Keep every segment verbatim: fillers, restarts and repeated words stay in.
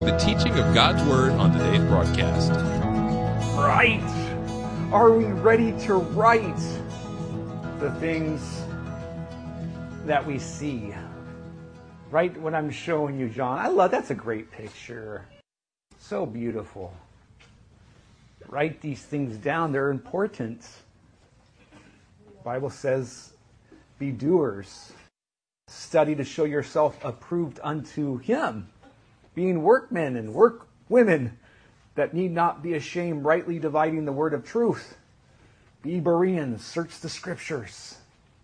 The teaching of God's Word on today's broadcast. Right. Are we ready to write the things that we see? Right what I'm showing you, John. I love, that's a great picture. So beautiful. Write these things down. They're important. The Bible says, be doers. Study to show yourself approved unto Him. Being workmen and workwomen that need not be ashamed, rightly dividing the word of truth. Be Bereans, search the scriptures.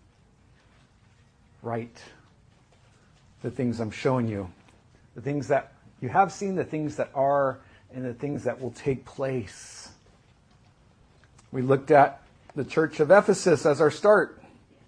Write the things I'm showing you. The things that you have seen, the things that are, and the things that will take place. We looked at the church of Ephesus as our start.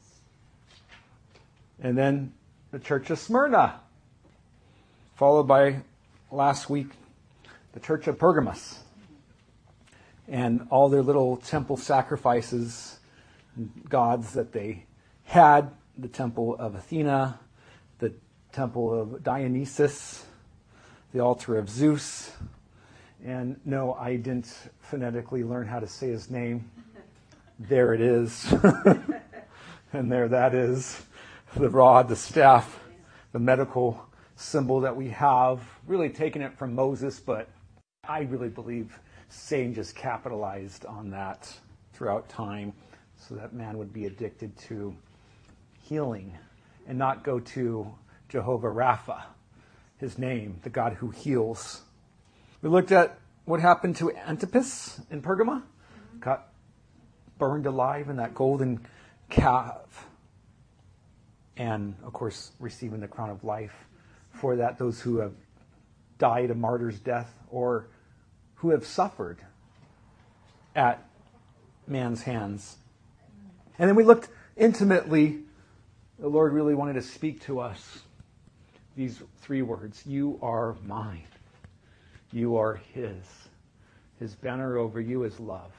And then the church of Smyrna. Followed by, last week, the church of Pergamos. And all their little temple sacrifices, gods that they had. The temple of Athena, the temple of Dionysus, the altar of Zeus. And no, I didn't phonetically learn how to say his name. There it is. And there that is. The rod, the staff, the medical symbol that we have, really taking it from Moses, but I really believe Satan just capitalized on that throughout time so that man would be addicted to healing and not go to Jehovah Rapha, his name, the God who heals. We looked at what happened to Antipas in Pergama, got burned alive in that golden calf, and of course receiving the crown of life. For that, those who have died a martyr's death or who have suffered at man's hands. And then we looked intimately. The Lord really wanted to speak to us. These three words: you are mine. You are His. His banner over you is love.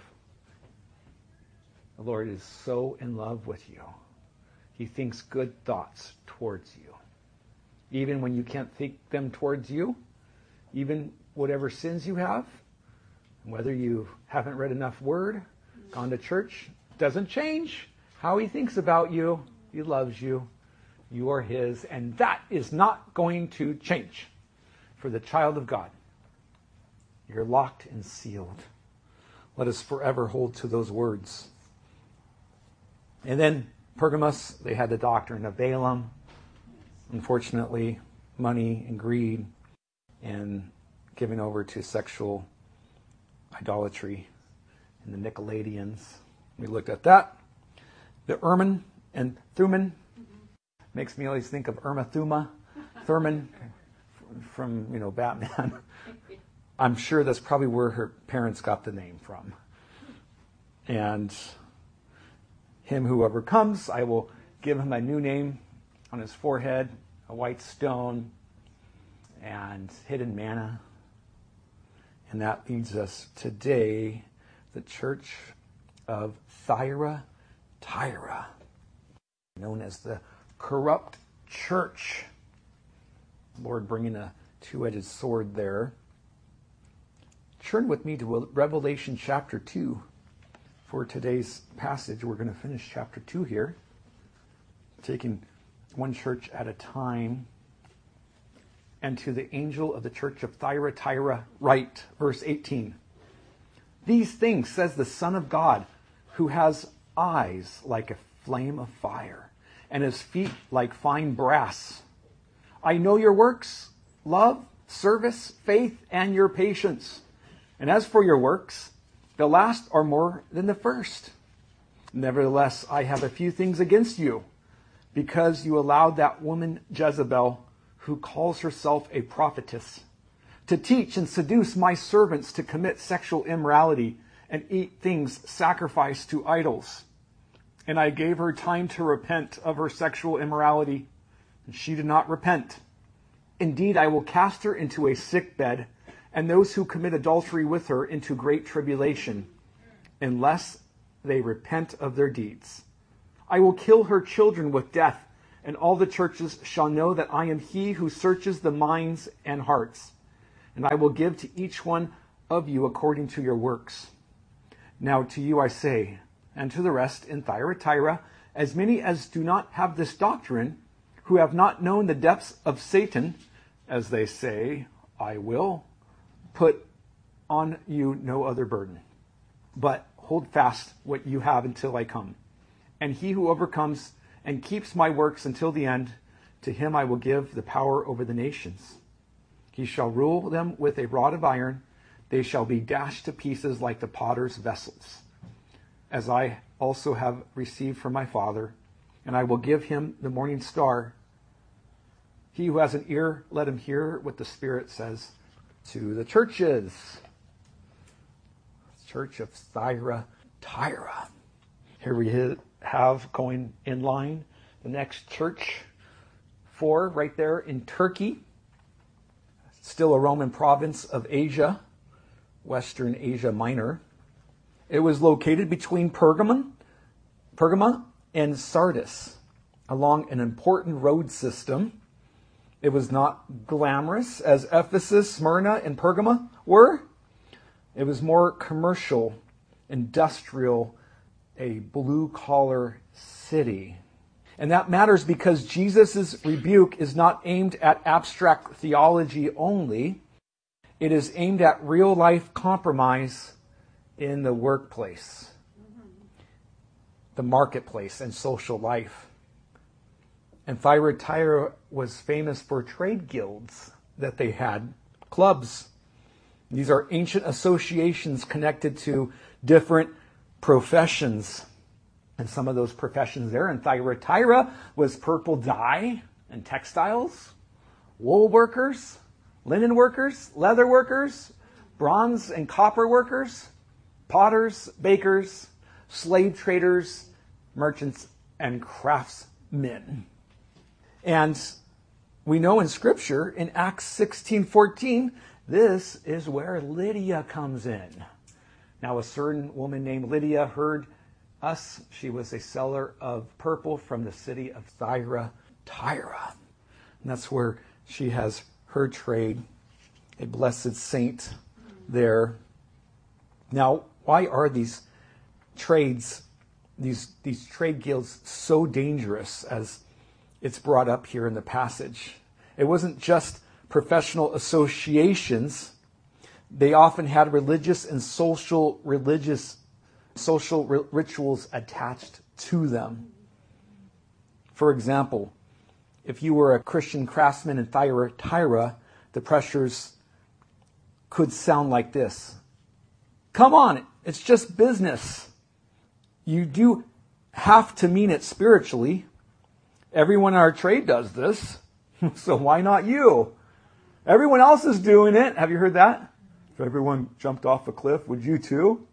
The Lord is so in love with you. He thinks good thoughts towards you. Even when you can't think them towards you, even whatever sins you have, whether you haven't read enough word, gone to church, doesn't change how He thinks about you. He loves you. You are His, and that is not going to change for the child of God. You're locked and sealed. Let us forever hold to those words. And then Pergamos, they had the doctrine of Balaam. Unfortunately, money and greed and giving over to sexual idolatry and the Nicolaitans. We looked at that. The Urim and Thummim makes me always think of Irma Thuma, Thurman from, you know, Batman. I'm sure that's probably where her parents got the name from. And him who overcomes, I will give him a new name on his forehead, a white stone, and hidden manna. And that leads us today, the church of Thyatira, known as the corrupt church. Lord bringing a two-edged sword there. Turn with me to Revelation chapter two. For today's passage, we're going to finish chapter two here, taking one church at a time. And to the angel of the church of Thyatira write, verse eighteen. These things says the Son of God, who has eyes like a flame of fire, and his feet like fine brass. I know your works, love, service, faith, and your patience. And as for your works, the last are more than the first. Nevertheless, I have a few things against you, because you allowed that woman Jezebel, who calls herself a prophetess, to teach and seduce my servants to commit sexual immorality and eat things sacrificed to idols. And I gave her time to repent of her sexual immorality, and she did not repent. Indeed, I will cast her into a sick bed, and those who commit adultery with her into great tribulation, unless they repent of their deeds. I will kill her children with death, and all the churches shall know that I am he who searches the minds and hearts. and I will give to each one of you according to your works. Now to you I say, and to the rest in Thyatira, as many as do not have this doctrine, who have not known the depths of Satan, as they say, I will put on you no other burden, but hold fast what you have until I come. And he who overcomes and keeps my works until the end, to him I will give the power over the nations. He shall rule them with a rod of iron. They shall be dashed to pieces like the potter's vessels, as I also have received from my Father, and I will give him the morning star. He who has an ear, let him hear what the Spirit says to the churches. Church of Thyatira. Here we have going in line the next church, four, right there in Turkey. Still a Roman province of Asia, Western Asia Minor. It was located between Pergamon, Pergama and Sardis, along an important road system. It was not glamorous as Ephesus, Smyrna, and Pergama were. It was more commercial, industrial, a blue-collar city. And that matters because Jesus' rebuke is not aimed at abstract theology only. It is aimed at real-life compromise in the workplace, the marketplace, and social life. And Thyatira was famous for trade guilds that they had, clubs. These are ancient associations connected to different professions. And some of those professions there in Thyatira was purple dye and textiles, wool workers, linen workers, leather workers, bronze and copper workers, potters, bakers, slave traders, merchants, and craftsmen. And we know in Scripture, in Acts sixteen fourteen, this is where Lydia comes in. Now, a certain woman named Lydia heard us. She was a seller of purple from the city of Thyatira. And that's where she has her trade, a blessed saint there. Now, why are these trades, these, these trade guilds so dangerous as it's brought up here in the passage? It wasn't just professional associations. They often had religious and social religious social ri- rituals attached to them. For example, if you were a Christian craftsman in Thyatira, the pressures could sound like this. Come on, it's just business. You do have to mean it spiritually. Everyone in our trade does this, so why not you? Everyone else is doing it. Have you heard that? If everyone jumped off a cliff, would you too?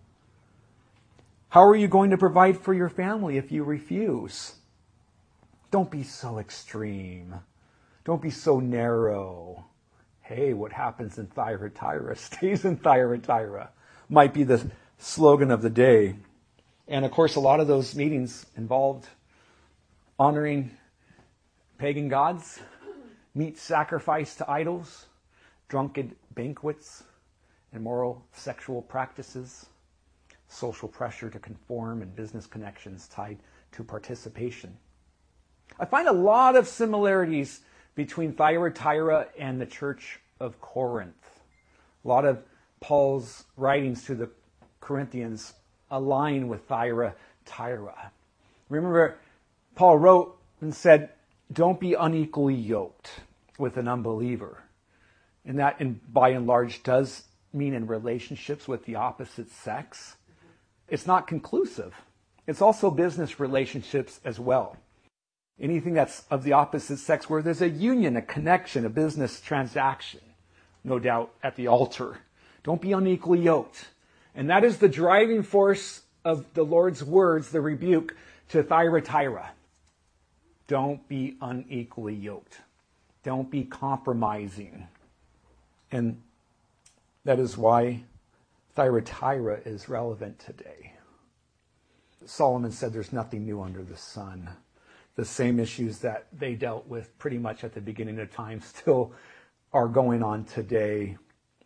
How are you going to provide for your family if you refuse? Don't be so extreme. Don't be so narrow. Hey, what happens in Thyatira stays in Thyatira might be the slogan of the day. And of course, a lot of those meetings involved honoring pagan gods, meat sacrifice to idols, drunken banquets, immoral sexual practices, social pressure to conform, and business connections tied to participation. I find a lot of similarities between Thyatira and the church of Corinth. A lot of Paul's writings to the Corinthians align with Thyatira. Remember, Paul wrote and said, don't be unequally yoked with an unbeliever. And that, in, by and large, does mean in relationships with the opposite sex. It's not conclusive. It's also business relationships as well. Anything that's of the opposite sex where there's a union, a connection, a business transaction, no doubt, at the altar. Don't be unequally yoked. And that is the driving force of the Lord's words, the rebuke to Thyatira. Don't be unequally yoked. Don't be compromising. And that is why Thyatira is relevant today. Solomon said there's nothing new under the sun. The same issues that they dealt with pretty much at the beginning of time still are going on today.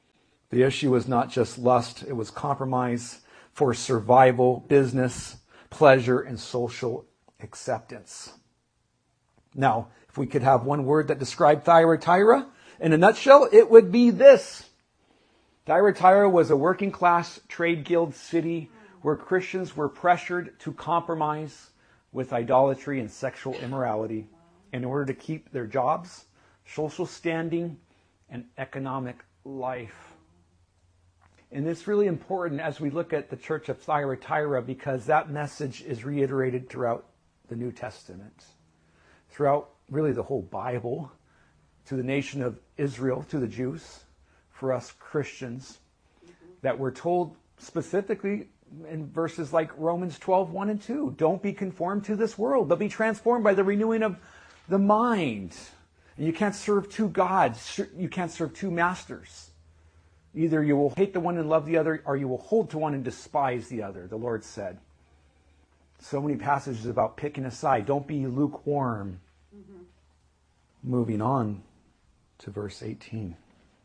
The issue was not just lust, it was compromise for survival, business, pleasure, and social acceptance. Now, if we could have one word that described Thyatira in a nutshell, it would be this. Thyatira was a working class trade guild city where Christians were pressured to compromise with idolatry and sexual immorality in order to keep their jobs, social standing, and economic life. And it's really important as we look at the church of Thyatira because that message is reiterated throughout the New Testament, throughout really the whole Bible, to the nation of Israel, to the Jews, for us Christians, that we're told specifically in verses like Romans twelve, one and two, don't be conformed to this world, but be transformed by the renewing of the mind. And you can't serve two gods. You can't serve two masters. Either you will hate the one and love the other, or you will hold to one and despise the other, the Lord said. So many passages about picking a side. Don't be lukewarm. Mm-hmm. Moving on to verse eighteen.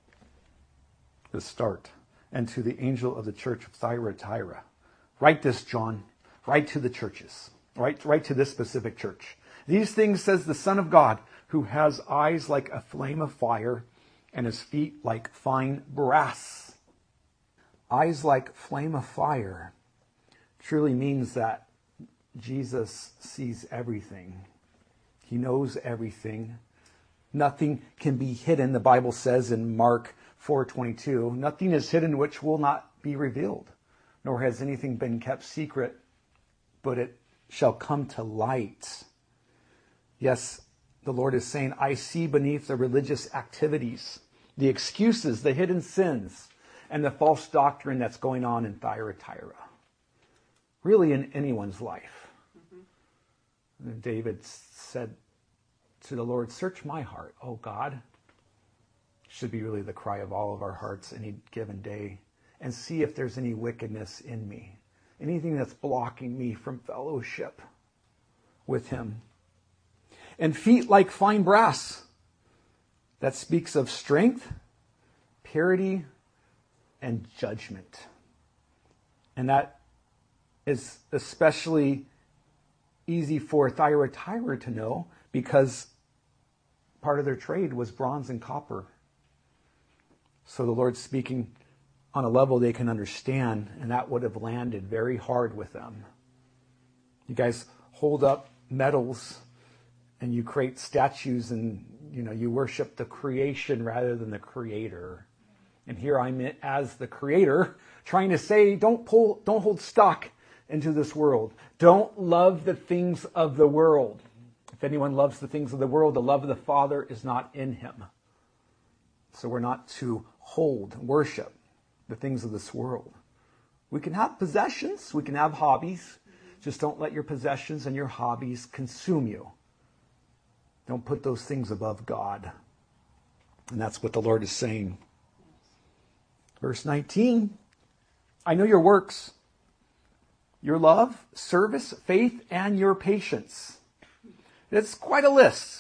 The start. And to the angel of the church of Thyatira. Write this, John. Write to the churches. Write, write to this specific church. These things says the Son of God, who has eyes like a flame of fire and his feet like fine brass. Eyes like flame of fire truly means that Jesus sees everything. He knows everything. Nothing can be hidden, the Bible says in Mark four twenty-two. Nothing is hidden which will not be revealed, nor has anything been kept secret, but it shall come to light. Yes, the Lord is saying, I see beneath the religious activities, the excuses, the hidden sins, and the false doctrine that's going on in Thyatira. Really in anyone's life. Mm-hmm. David said to the Lord, search my heart, O God. Should be really the cry of all of our hearts any given day. And see if there's any wickedness in me. Anything that's blocking me from fellowship with him. And feet like fine brass. That speaks of strength, purity, and judgment. And that is especially easy for Thyatira to know because part of their trade was bronze and copper. So the Lord's speaking on a level they can understand, and that would have landed very hard with them. You guys hold up medals and you create statues and, you know, you worship the creation rather than the creator. And here I'm as the creator trying to say, don't pull, don't hold stock into this world. Don't love the things of the world. If anyone loves the things of the world, the love of the Father is not in him. So we're not to hold, worship the things of this world. We can have possessions, we can have hobbies. Just don't let your possessions and your hobbies consume you. Don't put those things above God. And that's what the Lord is saying. Verse nineteen, I know your works, your love, service, faith, and your patience. It's quite a list.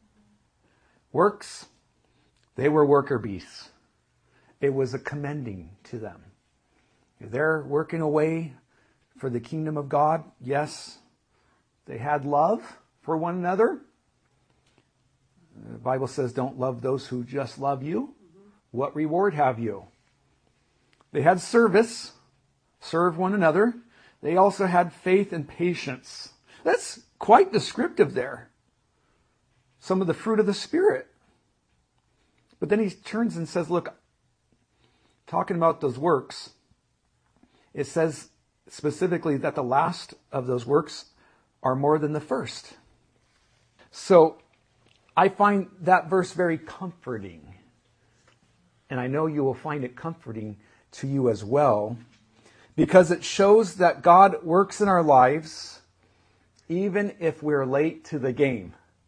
Works, they were worker bees. It was a commending to them. They're working away for the kingdom of God. Yes, they had love for one another. The Bible says, don't love those who just love you. What reward have you? They had service, serve one another. They also had faith and patience. That's quite descriptive there. Some of the fruit of the Spirit. But then he turns and says, look, talking about those works, it says specifically that the last of those works are more than the first. So I find that verse very comforting. And I know you will find it comforting to you as well, because it shows that God works in our lives even if we're late to the game.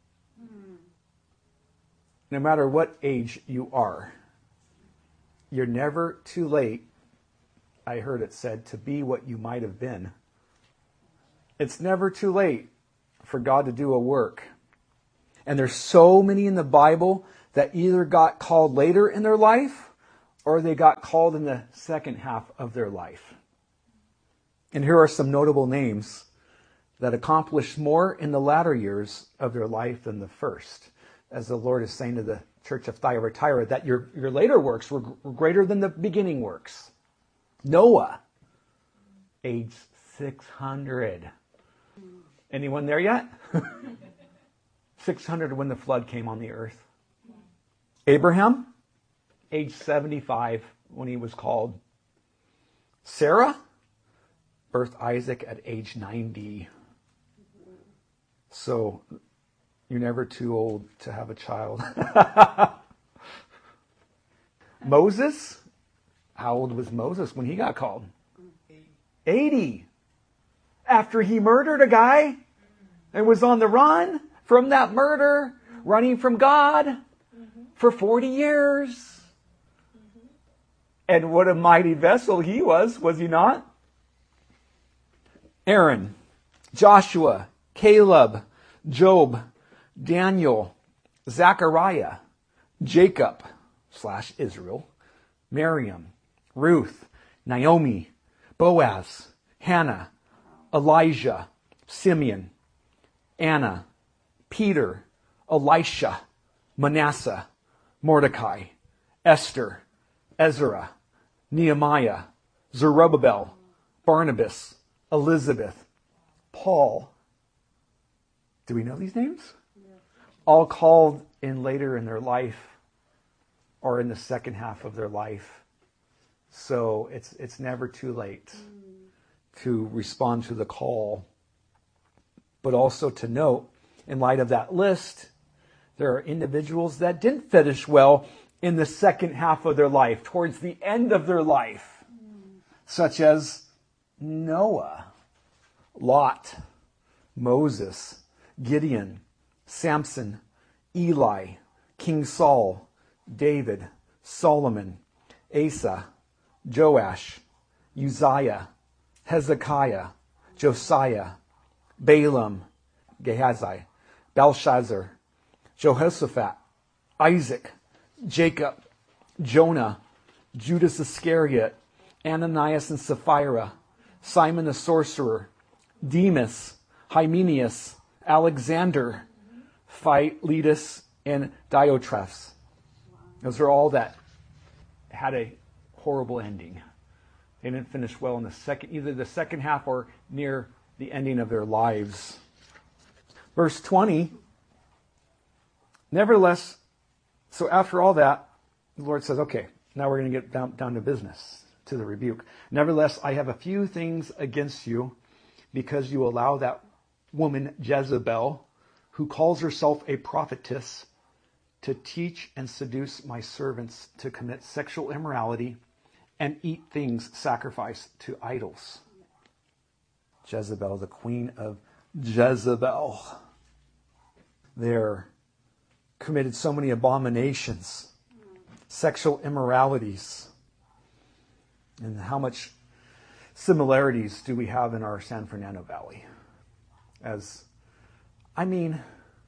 No matter what age you are, you're never too late, I heard it said, to be what you might have been. It's never too late for God to do a work. And there's so many in the Bible that either got called later in their life or they got called in the second half of their life. And here are some notable names that accomplished more in the latter years of their life than the first. As the Lord is saying to the church of Thyatira, that your, your later works were, were greater than the beginning works. Noah, age six hundred. Anyone there yet? six hundred when the flood came on the earth. Abraham, age seventy-five when he was called. Sarah, birthed Isaac at age ninety. So you're never too old to have a child. Moses, how old was Moses when he got called? eighty. After he murdered a guy and was on the run from that murder, running from God for forty years. And what a mighty vessel he was, was he not? Aaron, Joshua, Caleb, Job, Daniel, Zechariah, Jacob slash Israel, Miriam, Ruth, Naomi, Boaz, Hannah, Elijah, Simeon, Anna, Peter, Elisha, Manasseh, Mordecai, Esther, Ezra, Nehemiah, Zerubbabel, Barnabas, Elizabeth, Paul. Do we know these names? Yeah. All called in later in their life or in the second half of their life. So it's it's never too late mm. to respond to the call. But also to note, in light of that list, there are individuals that didn't finish well in the second half of their life, towards the end of their life, mm. such as Noah, Lot, Moses, Gideon, Samson, Eli, King Saul, David, Solomon, Asa, Joash, Uzziah, Hezekiah, Josiah, Balaam, Gehazi, Belshazzar, Jehoshaphat, Isaac, Jacob, Jonah, Judas Iscariot, Ananias and Sapphira, Simon the sorcerer, Demas, Hymenaeus, Alexander, Philetus, and Diotrephes. Those are all that had a horrible ending. They didn't finish well in the second, either the second half or near the ending of their lives. Verse twenty, nevertheless, so after all that, the Lord says, okay, now we're going to get down, down to business, to the rebuke. Nevertheless, I have a few things against you, because you allow that woman Jezebel, who calls herself a prophetess, to teach and seduce my servants to commit sexual immorality and eat things sacrificed to idols. Jezebel, the queen of Jezebel. There committed so many abominations, sexual immoralities. And how much similarities do we have in our San Fernando Valley? As, I mean,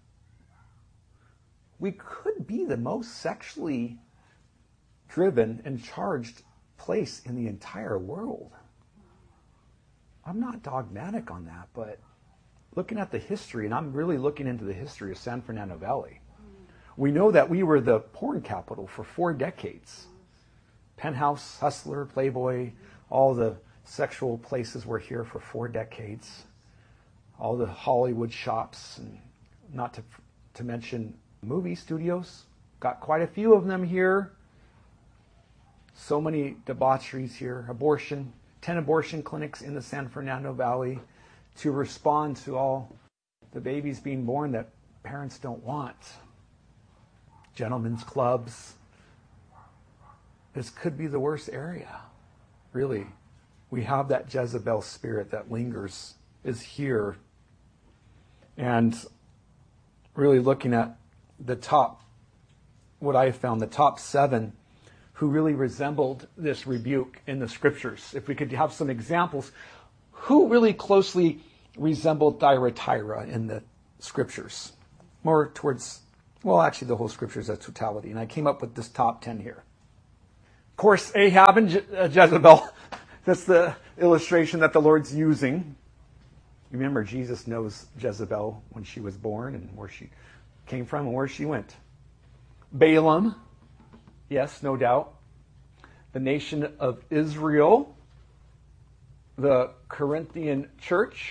we could be the most sexually driven and charged place in the entire world. I'm not dogmatic on that, but looking at the history, and I'm really looking into the history of San Fernando Valley, we know that we were the porn capital for four decades. Penthouse, Hustler, Playboy, all the sexual places were here for four decades. All the Hollywood shops, and not to to mention movie studios. Got quite a few of them here. So many debaucheries here. Abortion, ten abortion clinics in the San Fernando Valley to respond to all the babies being born that parents don't want. Gentlemen's clubs. This could be the worst area. Really. We have that Jezebel spirit that lingers, is here. And really looking at the top, what I have found, the top seven who really resembled this rebuke in the scriptures. If we could have some examples, who really closely resembled Thyatira in the scriptures? More towards, well, actually the whole scripture is a totality. And I came up with this top ten here. course, Ahab and Je- uh, Jezebel, that's the illustration that the Lord's using. Remember, Jesus knows Jezebel when she was born and where she came from and where she went. Balaam, yes, no doubt. The nation of Israel, the Corinthian church.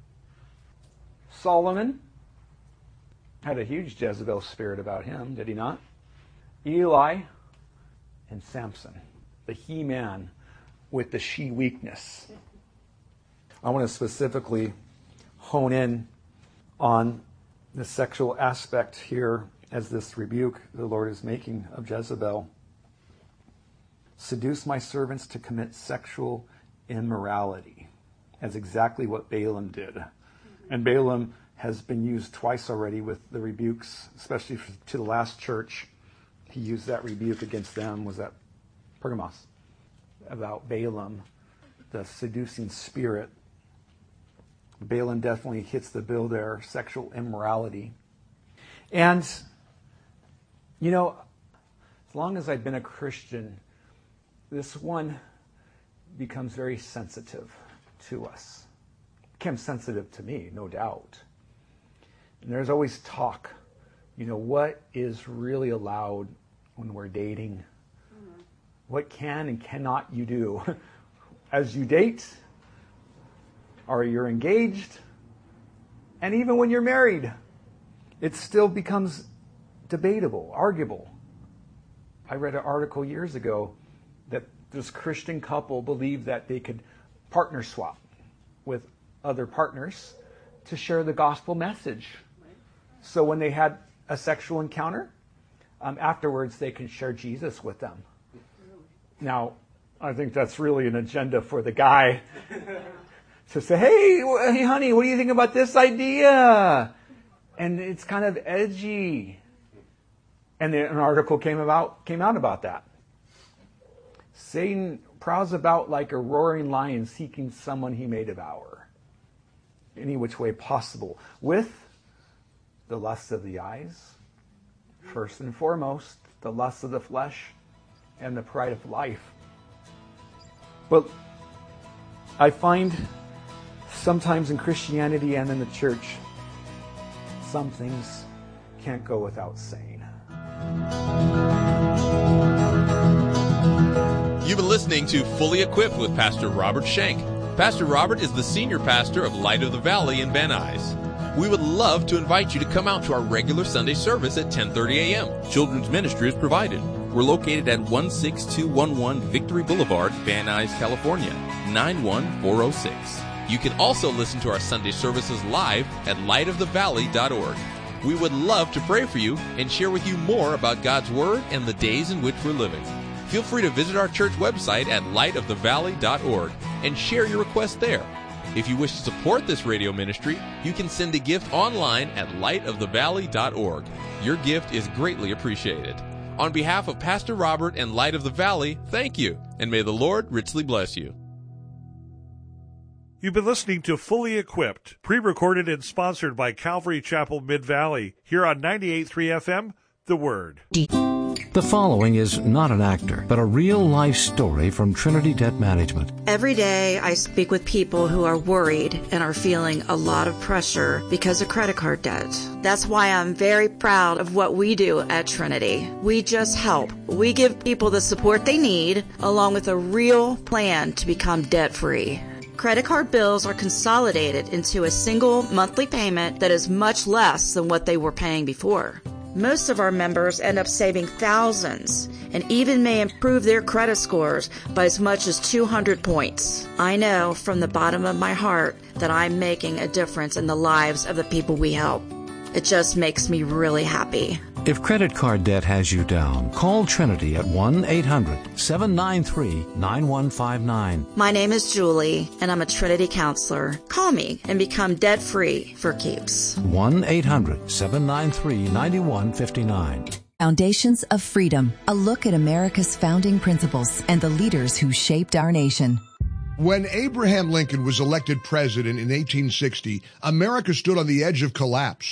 Solomon had a huge Jezebel spirit about him, did he not? Eli and Samson, the he-man with the she-weakness. I want to specifically hone in on the sexual aspect here as this rebuke the Lord is making of Jezebel. Seduce my servants to commit sexual immorality. That's exactly what Balaam did. And Balaam has been used twice already with the rebukes, especially to the last church. He used that rebuke against them, was at Pergamos, about Balaam, the seducing spirit. Balaam definitely hits the bill there, sexual immorality. And, you know, as long as I've been a Christian, this one becomes very sensitive to us. It became sensitive to me, no doubt. And there's always talk, you know, what is really allowed when we're dating? Mm-hmm. What can and cannot you do as you date, or you're engaged, and even when you're married? It still becomes debatable, arguable. I read an article years ago that this Christian couple believed that they could partner swap with other partners to share the gospel message. So when they had a sexual encounter, um, afterwards they can share Jesus with them. Now, I think that's really an agenda for the guy to say, hey, hey, honey, what do you think about this idea? And it's kind of edgy. And then an article came about came out about that. Satan prowls about like a roaring lion seeking someone he may devour, any which way possible, with the lust of the eyes, first and foremost, the lust of the flesh, and the pride of life. But I find sometimes in Christianity and in the church, some things can't go without saying. You've been listening to Fully Equipped with Pastor Robert Schenk. Pastor Robert is the senior pastor of Light of the Valley in Van Nuys. We would love to invite you to come out to our regular Sunday service at ten thirty a.m. Children's ministry is provided. We're located at one six two one one Victory Boulevard, Van Nuys, California, nine one four oh six. You can also listen to our Sunday services live at light of the valley dot org. We would love to pray for you and share with you more about God's Word and the days in which we're living. Feel free to visit our church website at light of the valley dot org and share your request there. If you wish to support this radio ministry, you can send a gift online at light of the valley dot org. Your gift is greatly appreciated. On behalf of Pastor Robert and Light of the Valley, thank you, and may the Lord richly bless you. You've been listening to Fully Equipped, pre-recorded and sponsored by Calvary Chapel Mid-Valley, here on ninety-eight point three F M, The Word. The following is not an actor, but a real-life story from Trinity Debt Management. Every day I speak with people who are worried and are feeling a lot of pressure because of credit card debt. That's why I'm very proud of what we do at Trinity. We just help. We give people the support they need, along with a real plan to become debt-free. Credit card bills are consolidated into a single monthly payment that is much less than what they were paying before. Most of our members end up saving thousands and even may improve their credit scores by as much as two hundred points. I know from the bottom of my heart that I'm making a difference in the lives of the people we help. It just makes me really happy. If credit card debt has you down, call Trinity at one eight hundred seven nine three nine one five nine. My name is Julie, and I'm a Trinity counselor. Call me and become debt-free for keeps. one eight hundred seven nine three nine one five nine. Foundations of Freedom, a look at America's founding principles and the leaders who shaped our nation. When Abraham Lincoln was elected president in eighteen sixty, America stood on the edge of collapse.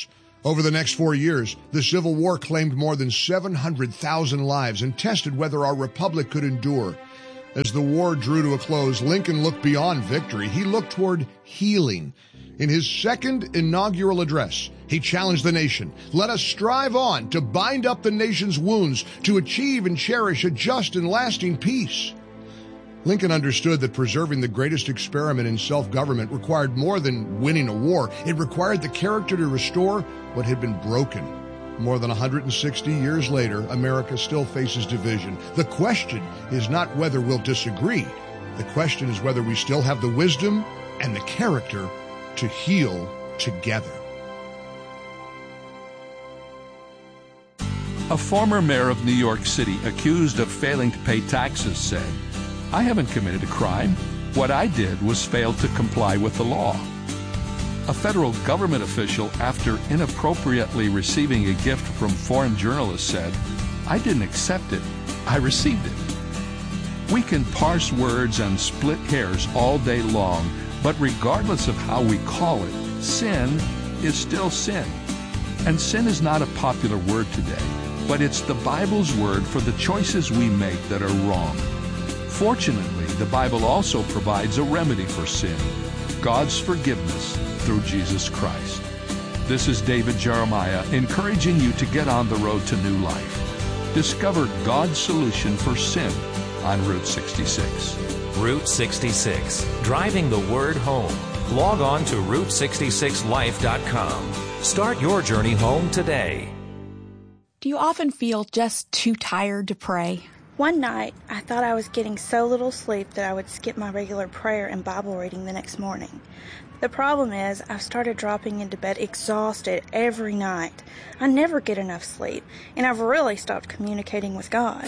Over the next four years, the Civil War claimed more than seven hundred thousand lives and tested whether our republic could endure. As the war drew to a close, Lincoln looked beyond victory. He looked toward healing. In his second inaugural address, he challenged the nation. Let us strive on to bind up the nation's wounds, to achieve and cherish a just and lasting peace. Lincoln understood that preserving the greatest experiment in self-government required more than winning a war. It required the character to restore what had been broken. More than one hundred sixty years later, America still faces division. The question is not whether we'll disagree. The question is whether we still have the wisdom and the character to heal together. A former mayor of New York City accused of failing to pay taxes said, "I haven't committed a crime. What I did was fail to comply with the law." A federal government official, after inappropriately receiving a gift from foreign journalists, said, "I didn't accept it. I received it." We can parse words and split hairs all day long, but regardless of how we call it, sin is still sin. And sin is not a popular word today, but it's the Bible's word for the choices we make that are wrong. Fortunately, the Bible also provides a remedy for sin, God's forgiveness through Jesus Christ. This is David Jeremiah encouraging you to get on the road to new life. Discover God's solution for sin on Route sixty-six. Route sixty-six, driving the word home. Log on to route sixty-six life dot com. Start your journey home today. Do you often feel just too tired to pray? One night, I thought I was getting so little sleep that I would skip my regular prayer and Bible reading the next morning. The problem is, I've started dropping into bed exhausted every night. I never get enough sleep, and I've really stopped communicating with God.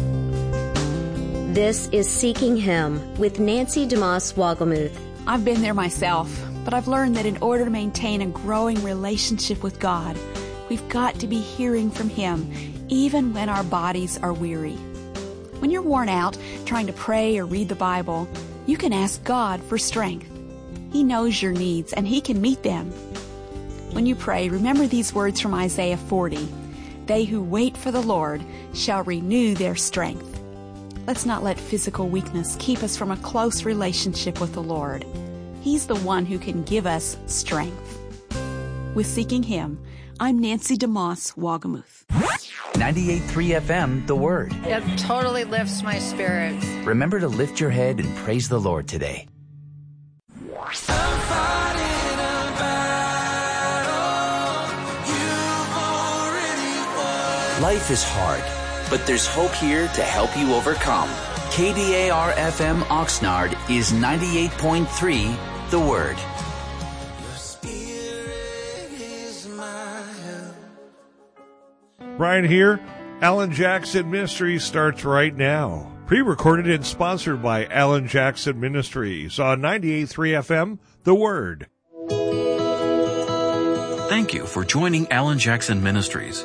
This is Seeking Him with Nancy DeMoss Wogelmuth. I've been there myself, but I've learned that in order to maintain a growing relationship with God, we've got to be hearing from Him, even when our bodies are weary. When you're worn out trying to pray or read the Bible, you can ask God for strength. He knows your needs, and He can meet them. When you pray, remember these words from Isaiah forty. They who wait for the Lord shall renew their strength. Let's not let physical weakness keep us from a close relationship with the Lord. He's the one who can give us strength. With Seeking Him, I'm Nancy DeMoss Wogelmuth. ninety-eight point three F M, The Word. It totally lifts my spirits. Remember to lift your head and praise the Lord today. Life is hard, but there's hope here to help you overcome. K D A R F M Oxnard is ninety-eight point three, The Word. Brian here. Alan Jackson Ministries starts right now. Pre-recorded and sponsored by Alan Jackson Ministries on ninety-eight point three F M, The Word. Thank you for joining Alan Jackson Ministries.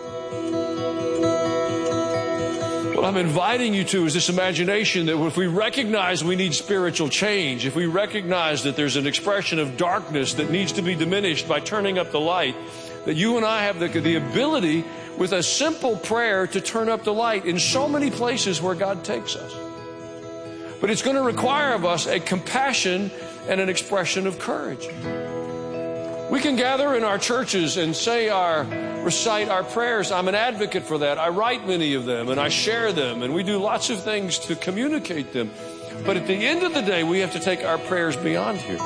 What I'm inviting you to is this imagination that if we recognize we need spiritual change, if we recognize that there's an expression of darkness that needs to be diminished by turning up the light, that you and I have the, the ability with a simple prayer to turn up the light in so many places where God takes us. But it's going to require of us a compassion and an expression of courage. We can gather in our churches and say our, recite our prayers. I'm an advocate for that. I write many of them and I share them and we do lots of things to communicate them. But at the end of the day, we have to take our prayers beyond here.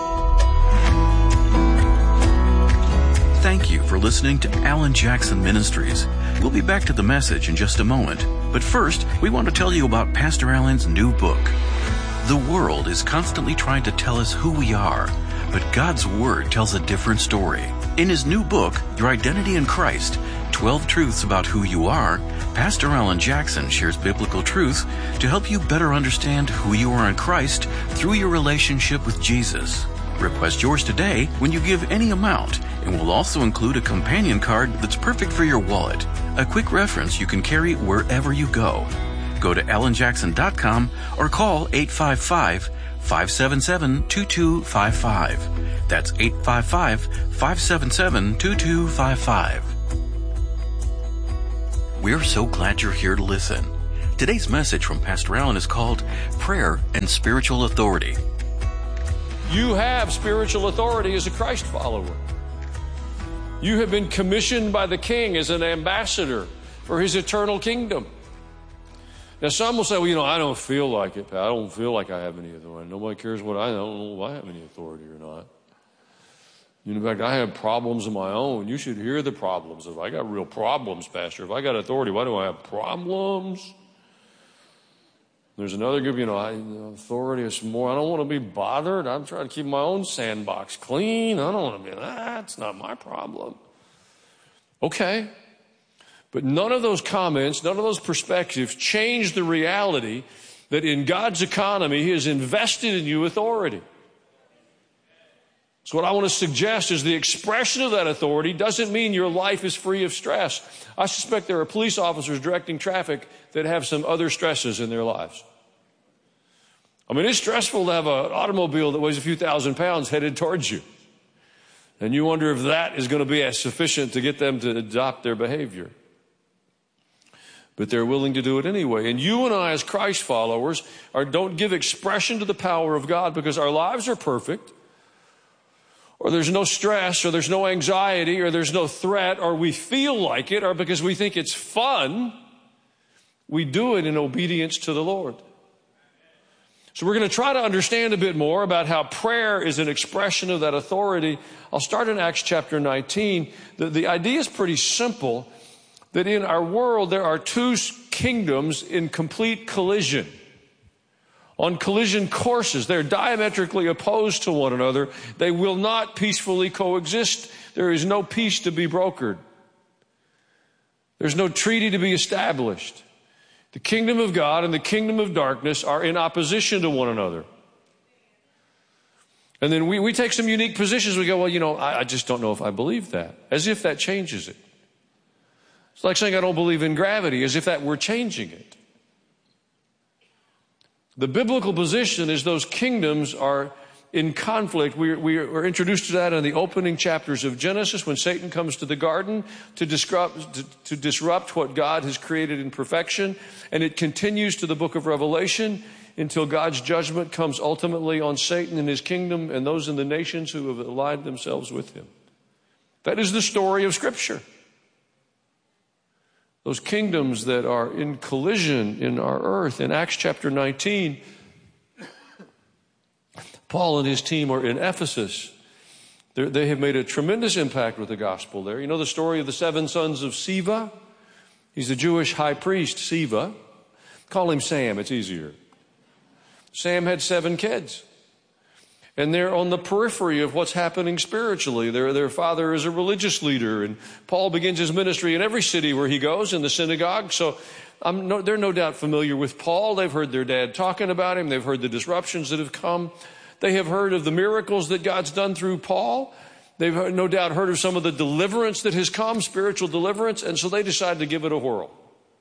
Thank you for listening to Alan Jackson Ministries. We'll be back to the message in just a moment. But first, we want to tell you about Pastor Alan's new book. The world is constantly trying to tell us who we are, but God's Word tells a different story. In his new book, Your Identity in Christ, twelve Truths About Who You Are, Pastor Alan Jackson shares biblical truth to help you better understand who you are in Christ through your relationship with Jesus. Request yours today when you give any amount, and we'll also include a companion card that's perfect for your wallet, a quick reference you can carry wherever you go. Go to alan jackson dot com or call eight five five, five seven seven, two two five five. That's eight five five, five seven seven, two two five five. We're so glad you're here to listen. Today's message from Pastor Allen is called Prayer and Spiritual Authority. You have spiritual authority as a Christ follower. You have been commissioned by the King as an ambassador for His eternal kingdom. Now, some will say, well, you know, I don't feel like it, Pat. I don't feel like I have any authority. Nobody cares what I, I don't know if I have any authority or not. In fact, I have problems of my own. You should hear the problems. If I got real problems, Pastor, if I got authority, why do I have problems? There's another group, you know, I, authority is more, I don't want to be bothered. I'm trying to keep my own sandbox clean. I don't want to be, that's not my problem. Okay. But none of those comments, none of those perspectives change the reality that in God's economy, He has invested in you authority. So what I want to suggest is the expression of that authority doesn't mean your life is free of stress. I suspect there are police officers directing traffic that have some other stresses in their lives. I mean, it's stressful to have an automobile that weighs a few thousand pounds headed towards you. And you wonder if that is going to be as sufficient to get them to adopt their behavior. But they're willing to do it anyway. And you and I as Christ followers are, don't give expression to the power of God because our lives are perfect, or there's no stress, or there's no anxiety, or there's no threat, or we feel like it, or because we think it's fun. We do it in obedience to the Lord. So we're going to try to understand a bit more about how prayer is an expression of that authority. I'll start in Acts chapter nineteen. The, the idea is pretty simple, that in our world there are two kingdoms in complete collision. On collision courses, they're diametrically opposed to one another. They will not peacefully coexist. There is no peace to be brokered. There's no treaty to be established. The kingdom of God and the kingdom of darkness are in opposition to one another. And then we, we take some unique positions. We go, well, you know, I, I just don't know if I believe that. As if that changes it. It's like saying I don't believe in gravity, as if that were changing it. The biblical position is those kingdoms are in conflict. We, we are introduced to that in the opening chapters of Genesis when Satan comes to the garden to disrupt, to, to disrupt what God has created in perfection. And it continues to the book of Revelation until God's judgment comes ultimately on Satan and his kingdom and those in the nations who have aligned themselves with him. That is the story of Scripture. Those kingdoms that are in collision in our earth. In Acts chapter nineteen, Paul and his team are in Ephesus. They're, they have made a tremendous impact with the gospel there. You know the story of the seven sons of Sceva? He's the Jewish high priest, Sceva. Call him Sam, it's easier. Sam had seven kids. And they're on the periphery of what's happening spiritually. Their, their father is a religious leader, and Paul begins his ministry in every city where he goes, in the synagogue. So I'm no, they're no doubt familiar with Paul. They've heard their dad talking about him. They've heard the disruptions that have come. They have heard of the miracles that God's done through Paul. They've heard, no doubt heard of some of the deliverance that has come, spiritual deliverance, and so they decide to give it a whirl.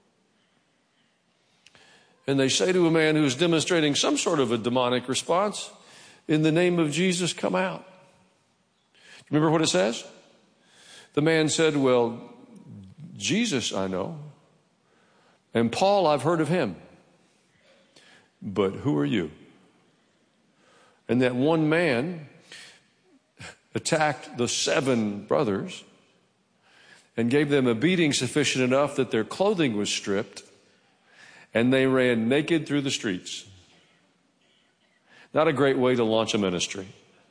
And they say to a man who's demonstrating some sort of a demonic response, in the name of Jesus, come out. Remember what it says? The man said, well, Jesus I know, and Paul I've heard of him, but who are you? And that one man attacked the seven brothers and gave them a beating sufficient enough that their clothing was stripped and they ran naked through the streets. Not a great way to launch a ministry.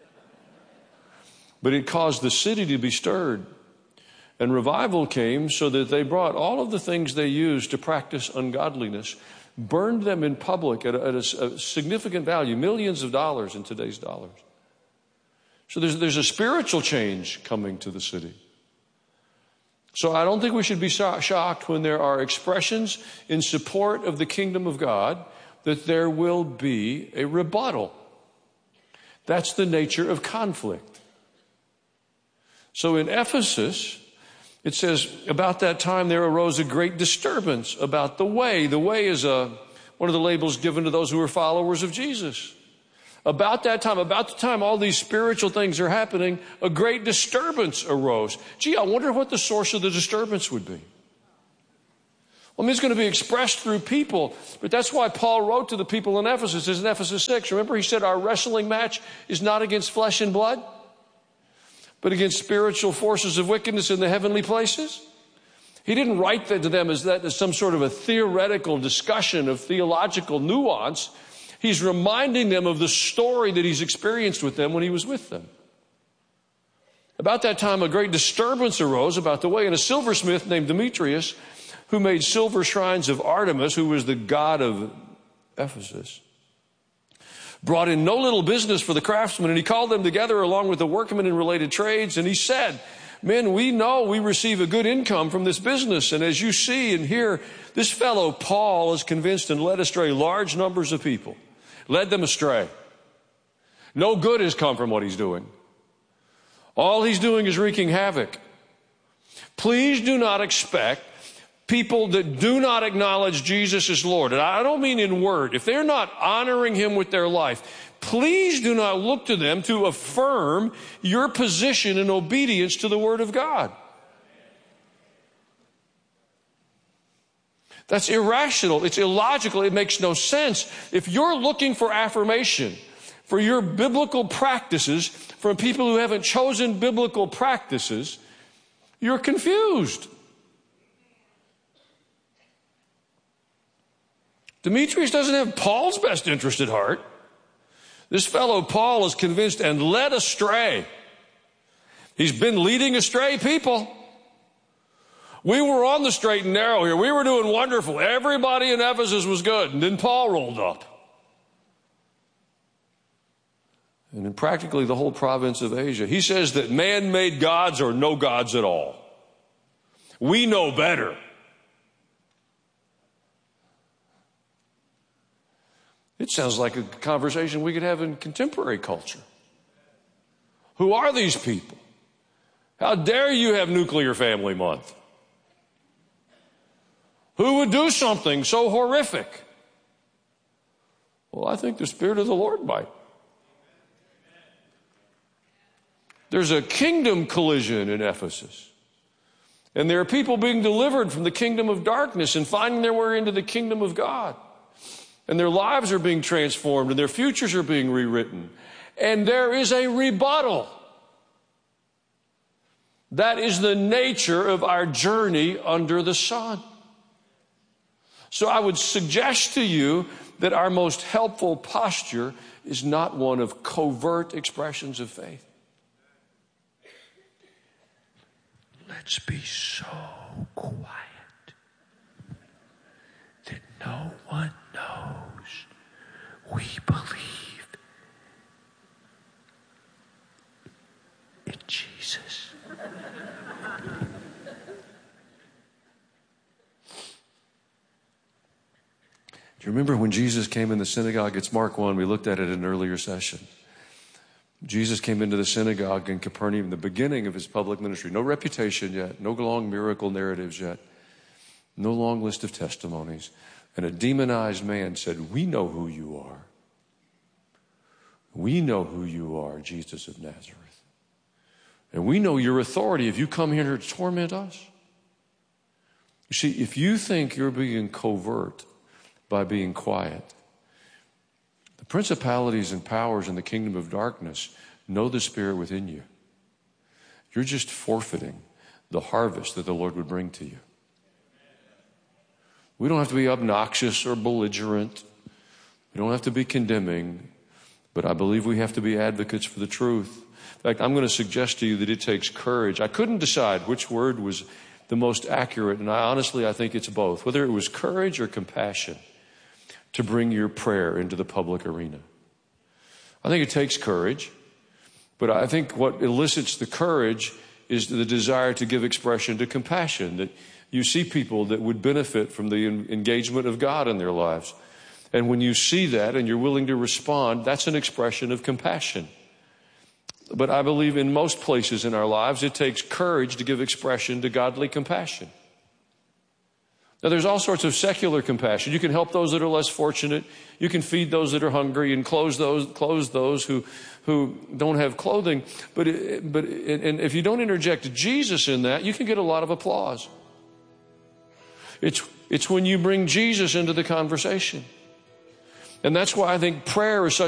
But it caused the city to be stirred. And revival came so that they brought all of the things they used to practice ungodliness, burned them in public at a, at a, a significant value, millions of dollars in today's dollars. So there's, there's a spiritual change coming to the city. So I don't think we should be so- shocked when there are expressions in support of the kingdom of God that there will be a rebuttal. That's the nature of conflict. So in Ephesus, it says, about that time there arose a great disturbance about the way. The way is a, one of the labels given to those who are followers of Jesus. About that time, about the time all these spiritual things are happening, a great disturbance arose. Gee, I wonder what the source of the disturbance would be. I mean, it's going to be expressed through people. But that's why Paul wrote to the people in Ephesus. It's in Ephesus six. Remember, he said our wrestling match is not against flesh and blood, but against spiritual forces of wickedness in the heavenly places. He didn't write that to them as that as some sort of a theoretical discussion of theological nuance. He's reminding them of the story that he's experienced with them when he was with them. About that time, a great disturbance arose about the way, and a silversmith named Demetrius, who made silver shrines of Artemis, who was the god of Ephesus, brought in no little business for the craftsmen, and he called them together along with the workmen in related trades, and he said, men, we know we receive a good income from this business, and as you see and hear, this fellow Paul is convinced and led astray large numbers of people, led them astray. No good has come from what he's doing. All he's doing is wreaking havoc. Please do not expect people that do not acknowledge Jesus as Lord, and I don't mean in word, if they're not honoring him with their life, please do not look to them to affirm your position in obedience to the Word of God. That's irrational. It's illogical. It makes no sense. If you're looking for affirmation for your biblical practices from people who haven't chosen biblical practices, you're confused. Demetrius doesn't have Paul's best interest at heart. This fellow Paul is convinced and led astray. He's been leading astray people. We were on the straight and narrow here. We were doing wonderful. Everybody in Ephesus was good. And then Paul rolled up. And in practically the whole province of Asia, he says that man-made gods are no gods at all. We know better. It sounds like a conversation we could have in contemporary culture. Who are these people? How dare you have Nuclear Family Month? Who would do something so horrific? Well, I think the Spirit of the Lord might. There's a kingdom collision in Ephesus. And there are people being delivered from the kingdom of darkness and finding their way into the kingdom of God. And their lives are being transformed and their futures are being rewritten. And there is a rebuttal. That is the nature of our journey under the sun. So I would suggest to you that our most helpful posture is not one of covert expressions of faith. Let's be so quiet that no one knows we believe in Jesus. Do you remember when Jesus came in the synagogue? It's Mark one. We looked at it in an earlier session. Jesus came into the synagogue in Capernaum, the beginning of his public ministry. No reputation yet, no long miracle narratives yet, no long list of testimonies. And a demonized man said, "We know who you are. We know who you are, Jesus of Nazareth. And we know your authority if you come here to torment us." You see, if you think you're being covert by being quiet, the principalities and powers in the kingdom of darkness know the Spirit within you. You're just forfeiting the harvest that the Lord would bring to you. We don't have to be obnoxious or belligerent. We don't have to be condemning. But I believe we have to be advocates for the truth. In fact, I'm going to suggest to you that it takes courage. I couldn't decide which word was the most accurate, and I honestly, I think it's both. Whether it was courage or compassion to bring your prayer into the public arena. I think it takes courage, but I think what elicits the courage is the desire to give expression to compassion, that you see people that would benefit from the engagement of God in their lives. And when you see that and you're willing to respond, that's an expression of compassion. But I believe in most places in our lives, it takes courage to give expression to godly compassion. Now, there's all sorts of secular compassion. You can help those that are less fortunate. You can feed those that are hungry and clothe those, clothe those who, who don't have clothing. But, but and if you don't interject Jesus in that, you can get a lot of applause. It's It's when you bring Jesus into the conversation. And that's why I think prayer is such